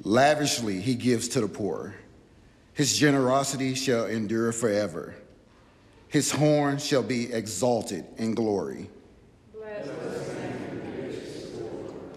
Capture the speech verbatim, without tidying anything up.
Lavishly he gives to the poor. His generosity shall endure forever. His horn shall be exalted in glory.